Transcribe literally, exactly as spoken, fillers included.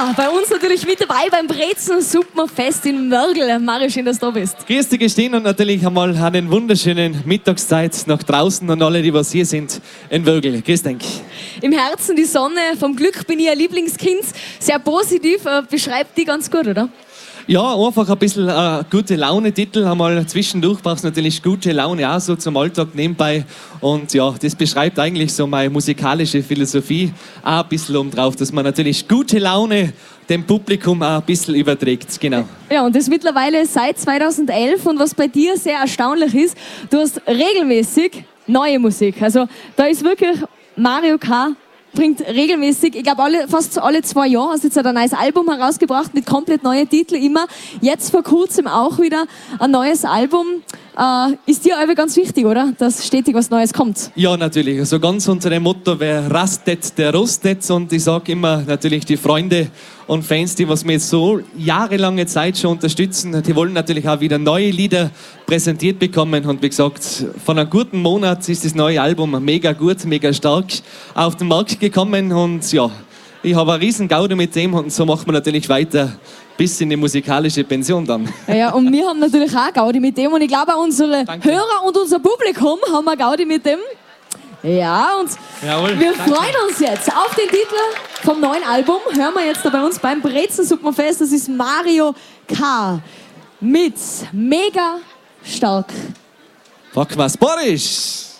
Ja, bei uns natürlich mit dabei beim Brezen-Suppenfest in Mörgl. Mario, schön, dass du da bist. Grüß dich, gestehen und natürlich einmal einen wunderschönen Mittagszeit nach draußen und alle, die was hier sind, in Mörgl. Grüß dich. Im Herzen die Sonne, vom Glück bin ich ein Lieblingskind. Sehr positiv, äh, beschreibt die ganz gut, oder? Ja, einfach ein bisschen äh, gute Laune-Titel. Einmal zwischendurch brauchst du natürlich gute Laune auch so zum Alltag nebenbei. Und ja, das beschreibt eigentlich so meine musikalische Philosophie auch ein bisschen um drauf, dass man natürlich gute Laune dem Publikum auch ein bisschen überträgt. Genau. Ja, und das mittlerweile seit zweitausendelf. Und was bei dir sehr erstaunlich ist, du hast regelmäßig neue Musik. Also da ist wirklich Mario K. bringt regelmäßig, ich glaube alle, fast alle zwei Jahre, hast jetzt ein neues Album herausgebracht mit komplett neuen Titeln immer. Jetzt vor kurzem auch wieder ein neues Album. Äh, ist dir aber ganz wichtig, oder? Dass stetig was Neues kommt. Ja, natürlich. Also ganz unter dem Motto, wer rastet, der rustet. Und ich sage immer, natürlich die Freunde und Fans, die was mir jetzt so jahrelange Zeit schon unterstützen, die wollen natürlich auch wieder neue Lieder präsentiert bekommen. Und wie gesagt, von einem guten Monat ist das neue Album mega gut, mega stark auf den Markt gekommen. Und ja, ich habe eine riesen Gaude mit dem und so macht man natürlich weiter bis in die musikalische Pension dann. Ja, und wir haben natürlich auch Gaudi mit dem und ich glaube auch unsere Danke. Hörer und unser Publikum haben auch Gaudi mit dem. Ja, und Jawohl, wir danke. freuen uns jetzt auf den Titel vom neuen Album. Hören wir jetzt da bei uns beim Brezen-Suppenfest. Das ist Mario K. mit Mega Stark. Fuck was, Boris!